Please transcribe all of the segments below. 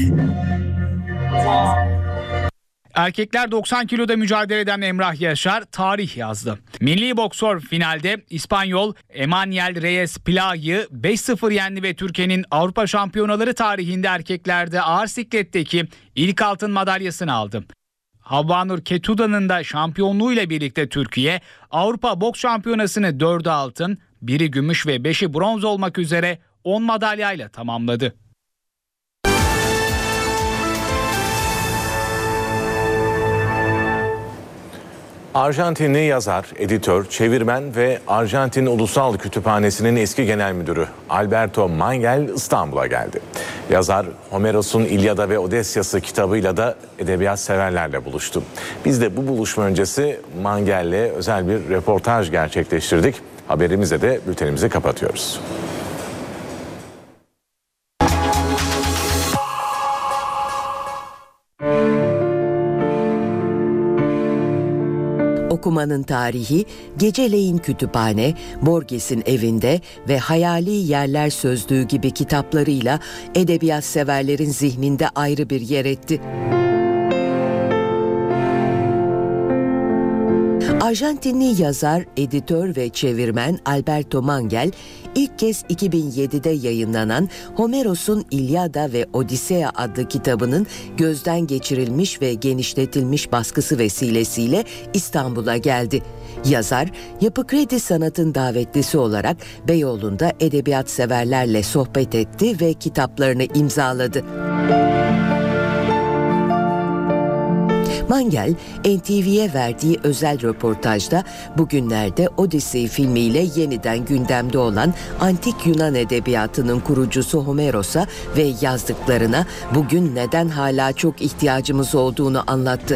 Erkekler 90 kiloda mücadele eden Emrah Yaşar tarih yazdı. Milli boksör finalde İspanyol Emmanuel Reyes Plaga'yı 5-0 yendi ve Türkiye'nin Avrupa Şampiyonaları tarihinde erkeklerde ağır sikletteki ilk altın madalyasını aldı. Havvanur Ketuda'nın da şampiyonluğuyla birlikte Türkiye Avrupa Boks Şampiyonası'nı 4'ü altın, 1'i gümüş ve 5'i bronz olmak üzere 10 madalyayla tamamladı. Arjantinli yazar, editör, çevirmen ve Arjantin Ulusal Kütüphanesi'nin eski genel müdürü Alberto Mangel İstanbul'a geldi. Yazar, Homeros'un İlyada ve Odesyası kitabıyla da edebiyat severlerle buluştu. Biz de bu buluşma öncesi Mangel'le özel bir röportaj gerçekleştirdik. Haberimizle de bültenimizi kapatıyoruz. Okumanın tarihi, Geceleyin Kütüphane, Borges'in evinde ve Hayali Yerler Sözlüğü gibi kitaplarıyla edebiyat severlerin zihninde ayrı bir yer etti. Arjantinli yazar, editör ve çevirmen Alberto Mangel, ilk kez 2007'de yayınlanan Homeros'un İlyada ve Odisea adlı kitabının gözden geçirilmiş ve genişletilmiş baskısı vesilesiyle İstanbul'a geldi. Yazar, Yapı Kredi Sanat'ın davetlisi olarak Beyoğlu'nda edebiyat severlerle sohbet etti ve kitaplarını imzaladı. Mangel, NTV'ye verdiği özel röportajda bugünlerde Odyssey filmiyle yeniden gündemde olan antik Yunan edebiyatının kurucusu Homeros'a ve yazdıklarına bugün neden hala çok ihtiyacımız olduğunu anlattı.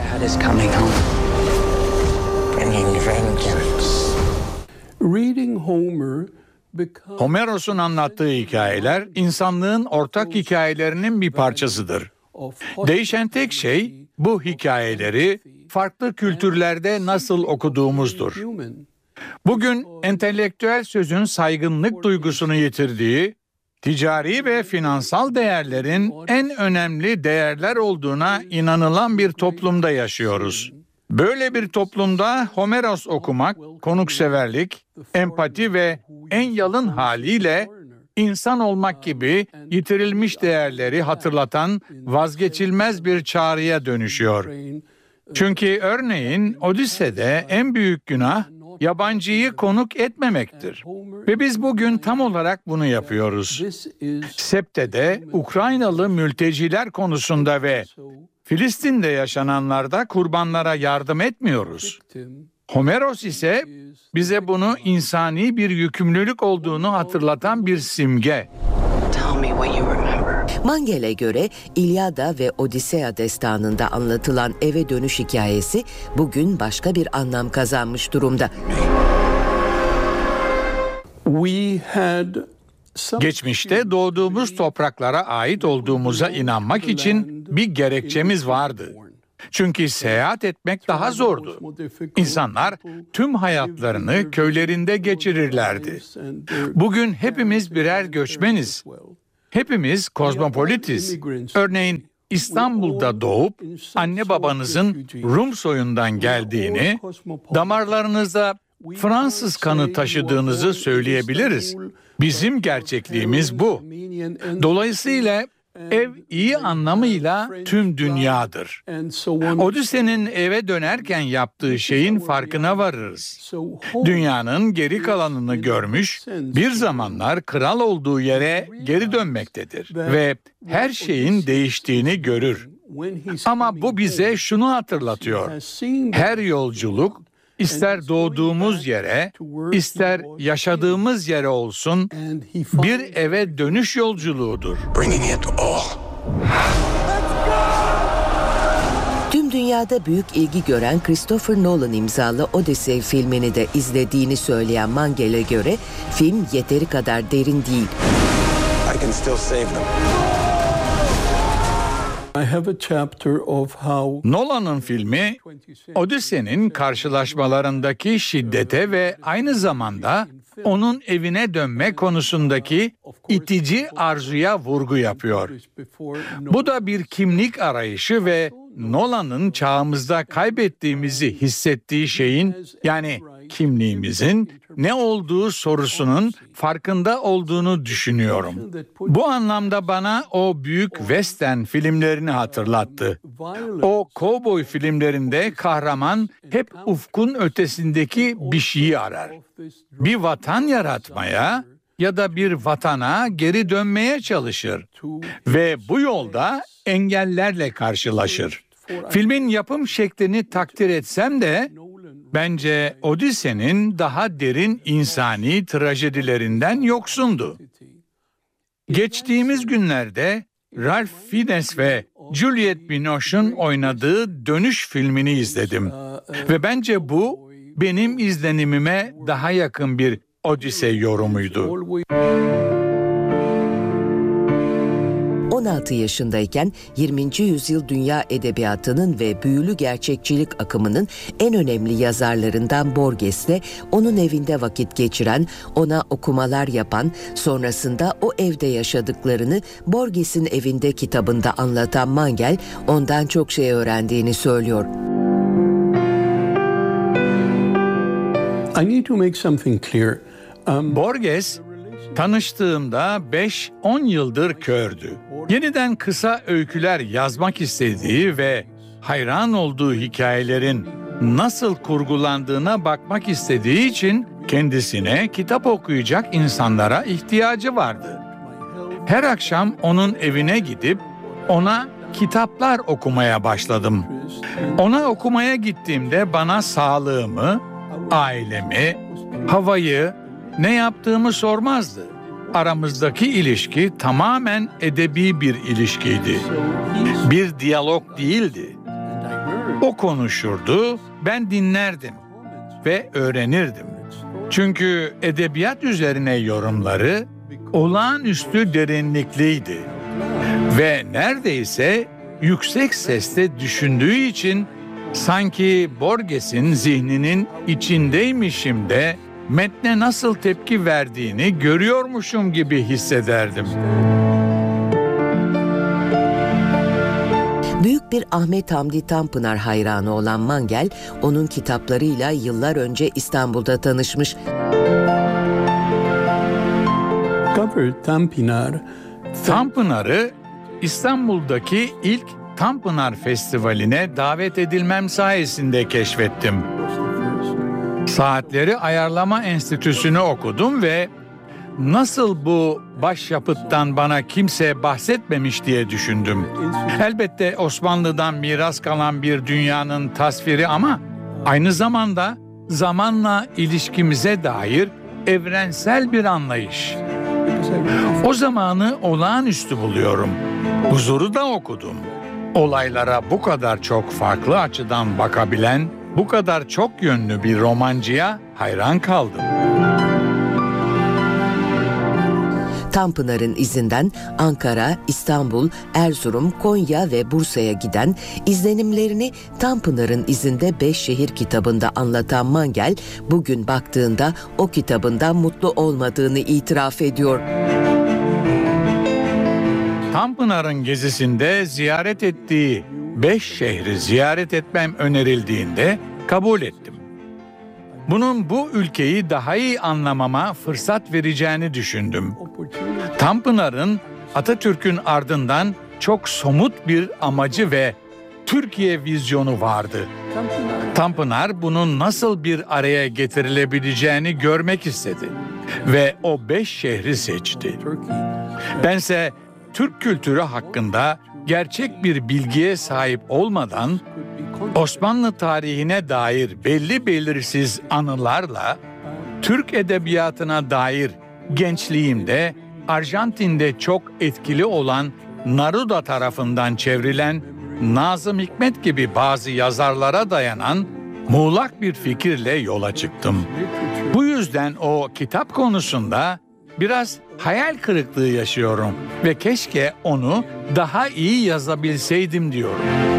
Homeros'un anlattığı hikayeler insanlığın ortak hikayelerinin bir parçasıdır. Değişen tek şey bu hikayeleri farklı kültürlerde nasıl okuduğumuzdur. Bugün entelektüel sözün saygınlık duygusunu yitirdiği, ticari ve finansal değerlerin en önemli değerler olduğuna inanılan bir toplumda yaşıyoruz. Böyle bir toplumda Homeros okumak, konukseverlik, empati ve en yalın haliyle İnsan olmak gibi yitirilmiş değerleri hatırlatan vazgeçilmez bir çağrıya dönüşüyor. Çünkü örneğin Odisse'de en büyük günah yabancıyı konuk etmemektir. Ve biz bugün tam olarak bunu yapıyoruz. Septe'de Ukraynalı mülteciler konusunda ve Filistin'de yaşananlarda kurbanlara yardım etmiyoruz. Homeros ise bize bunu insani bir yükümlülük olduğunu hatırlatan bir simge. Mangel'e göre İlyada ve Odisea destanında anlatılan eve dönüş hikayesi bugün başka bir anlam kazanmış durumda. Geçmişte doğduğumuz topraklara ait olduğumuza inanmak için bir gerekçemiz vardı. Çünkü seyahat etmek daha zordu. İnsanlar tüm hayatlarını köylerinde geçirirlerdi. Bugün hepimiz birer göçmeniz. Hepimiz kozmopolitiz. Örneğin İstanbul'da doğup anne babanızın Rum soyundan geldiğini, damarlarınızda Fransız kanı taşıdığınızı söyleyebiliriz. Bizim gerçekliğimiz bu. Dolayısıyla ev iyi anlamıyla tüm dünyadır. Odysseus'un eve dönerken yaptığı şeyin farkına varırız. Dünyanın geri kalanını görmüş, bir zamanlar kral olduğu yere geri dönmektedir ve her şeyin değiştiğini görür. Ama bu bize şunu hatırlatıyor. Her yolculuk, İster doğduğumuz yere, ister yaşadığımız yere olsun, bir eve dönüş yolculuğudur. Tüm dünyada büyük ilgi gören Christopher Nolan imzalı Odyssey filmini de izlediğini söyleyen Mangel'e göre film yeteri kadar derin değil. Nolan'ın filmi, Odyssey'nin karşılaşmalarındaki şiddete ve aynı zamanda onun evine dönme konusundaki itici arzuya vurgu yapıyor. Bu da bir kimlik arayışı ve Nolan'ın çağımızda kaybettiğimizi hissettiği şeyin, yani kimliğimizin ne olduğu sorusunun farkında olduğunu düşünüyorum. Bu anlamda bana o büyük western filmlerini hatırlattı. O kovboy filmlerinde kahraman hep ufkun ötesindeki bir şeyi arar. Bir vatan yaratmaya ya da bir vatana geri dönmeye çalışır ve bu yolda engellerle karşılaşır. Filmin yapım şeklini takdir etsem de bence Odysseus'nin daha derin insani trajedilerinden yoksundu. Geçtiğimiz günlerde Ralph Fiennes ve Juliette Binoche'un oynadığı Dönüş filmini izledim. Ve bence bu benim izlenimime daha yakın bir Odyssey yorumuydu. 16 yaşındayken 20. yüzyıl dünya edebiyatının ve büyülü gerçekçilik akımının en önemli yazarlarından Borges'le onun evinde vakit geçiren, ona okumalar yapan, sonrasında o evde yaşadıklarını Borges'in evinde kitabında anlatan Mangel, ondan çok şey öğrendiğini söylüyor. I need to make something clear. Borges, tanıştığımda 5-10 yıldır kördü. Yeniden kısa öyküler yazmak istediği ve hayran olduğu hikayelerin nasıl kurgulandığına bakmak istediği için kendisine kitap okuyacak insanlara ihtiyacı vardı. Her akşam onun evine gidip ona kitaplar okumaya başladım. Ona okumaya gittiğimde bana sağlığımı, ailemi, havayı, ne yaptığımı sormazdı. Aramızdaki ilişki tamamen edebi bir ilişkiydi. Bir diyalog değildi. O konuşurdu, ben dinlerdim ve öğrenirdim. Çünkü edebiyat üzerine yorumları olağanüstü derinlikliydi. Ve neredeyse yüksek sesle düşündüğü için sanki Borges'in zihninin içindeymişim de metne nasıl tepki verdiğini görüyormuşum gibi hissederdim. Büyük bir Ahmet Hamdi Tanpınar hayranı olan Mangel, onun kitaplarıyla yıllar önce İstanbul'da tanışmış. Tanpınar'ı İstanbul'daki ilk Tanpınar Festivali'ne davet edilmem sayesinde keşfettim. Saatleri Ayarlama Enstitüsü'nü okudum ve nasıl bu başyapıttan bana kimse bahsetmemiş diye düşündüm. Elbette Osmanlı'dan miras kalan bir dünyanın tasviri ama aynı zamanda zamanla ilişkimize dair evrensel bir anlayış. O zamanı olağanüstü buluyorum. Huzur'u da okudum. Olaylara bu kadar çok farklı açıdan bakabilen, bu kadar çok yönlü bir romancıya hayran kaldım. Tanpınar'ın izinden Ankara, İstanbul, Erzurum, Konya ve Bursa'ya giden, izlenimlerini Tanpınar'ın izinde 5 şehir kitabında anlatan Mangel, bugün baktığında o kitabından mutlu olmadığını itiraf ediyor. Tanpınar'ın gezisinde ziyaret ettiği 5 şehri ziyaret etmem önerildiğinde kabul ettim. Bunun bu ülkeyi daha iyi anlamama fırsat vereceğini düşündüm. Tanpınar'ın Atatürk'ün ardından çok somut bir amacı ve Türkiye vizyonu vardı. Tanpınar bunun nasıl bir araya getirilebileceğini görmek istedi ve o 5 şehri seçti. Bense Türk kültürü hakkında gerçek bir bilgiye sahip olmadan Osmanlı tarihine dair belli belirsiz anılarla Türk edebiyatına dair gençliğimde Arjantin'de çok etkili olan Neruda tarafından çevrilen Nazım Hikmet gibi bazı yazarlara dayanan muğlak bir fikirle yola çıktım. Bu yüzden o kitap konusunda biraz hayal kırıklığı yaşıyorum ve keşke onu daha iyi yazabilseydim diyorum.